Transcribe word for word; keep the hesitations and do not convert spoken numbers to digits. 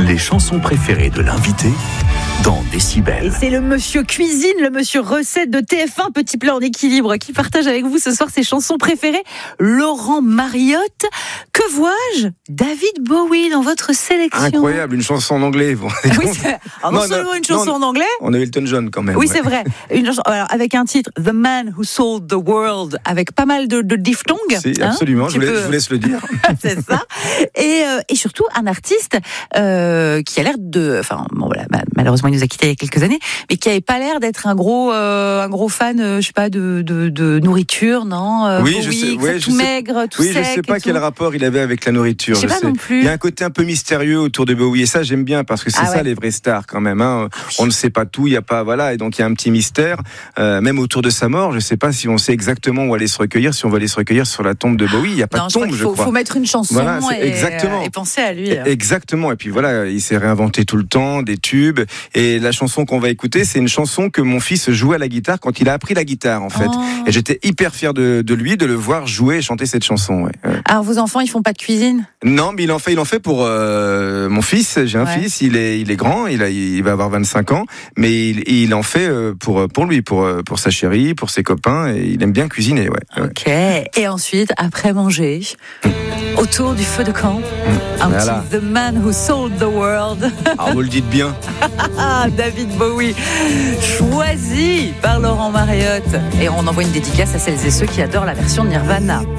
Les chansons préférées de l'invité dans Décibel. Et c'est le monsieur cuisine, le monsieur recette de T F un, Petit Plat en équilibre, qui partage avec vous ce soir ses chansons préférées. Laurent Mariotte, que vois-je ? David Bowie dans votre sélection. Incroyable, une chanson en anglais. Bon, oui, alors non, non seulement une chanson non, en anglais. On a Elton John quand même. Oui, ouais. c'est vrai. Une chanson, alors, avec un titre, The Man Who Sold the World, avec pas mal de, de diphtongues. Si, hein, absolument, je vous, laisse, peux... je vous laisse le dire. C'est ça. Et, euh, et surtout, un artiste euh, qui a l'air de... Enfin, bon, voilà, malheureusement, il nous a quittés il y a quelques années, mais qui n'avait pas l'air d'être un gros, euh, un gros fan, euh, je sais pas, de, de, de nourriture, non euh, Oui, Bowie, je sais, ouais, tout je maigre, sais, tout oui, sec. je sais pas et quel tout. rapport il avait avec la nourriture. Je sais je pas sais. non plus. Il y a un côté un peu mystérieux autour de Bowie, et ça j'aime bien parce que c'est ah ça ouais. les vraies stars quand même. Hein. On ne sait pas tout, il y a pas, voilà, et donc il y a un petit mystère, euh, même autour de sa mort. Je sais pas si on sait exactement où aller se recueillir, si on va aller se recueillir sur la tombe de Bowie. Il y a pas non, de je tombe, crois je faut, crois. faut mettre une chanson Voilà, et, exactement. et penser à lui. Exactement. Et puis voilà, il s'est réinventé tout le temps, des tubes. Et la chanson qu'on va écouter, c'est une chanson que mon fils jouait à la guitare quand il a appris la guitare, en fait. Oh. Et j'étais hyper fier de, de lui, de le voir jouer et chanter cette chanson. Ouais. Alors vos enfants, ils font pas de cuisine ? Non, mais il en fait, il en fait pour euh, mon fils. J'ai un ouais. fils, il est, il est grand, il a, il va avoir vingt-cinq ans, mais il, il en fait pour pour lui, pour pour sa chérie, pour ses copains, et il aime bien cuisiner. Ouais. Ok. Ouais. Et ensuite, après manger, autour du feu de camp, mmh. un voilà. petit The Man Who Sold the World. Ah, vous le dites bien. David Bowie, choisi par Laurent Mariotte. Et on envoie une dédicace à celles et ceux qui adorent la version de Nirvana.